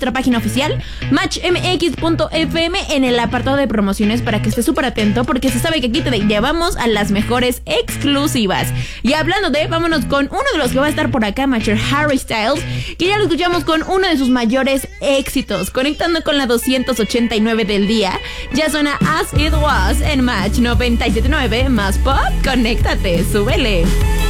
nuestra página oficial, matchmx.fm, en el apartado de promociones, para que estés súper atento, porque se sabe que aquí te llevamos a las mejores exclusivas. Y hablando de, vámonos con uno de los que va a estar por acá, Matcher, Harry Styles, que ya lo escuchamos con uno de sus mayores éxitos, conectando con la 289 del día. Ya suena As It Was en Match 97.9, más pop, conéctate, súbele.